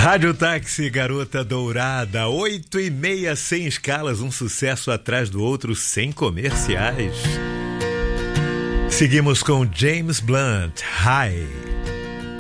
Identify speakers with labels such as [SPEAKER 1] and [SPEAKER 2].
[SPEAKER 1] Rádio Táxi, Garota Dourada, 8h30, sem escalas, um sucesso atrás do outro, sem comerciais. Seguimos com James Blunt, High.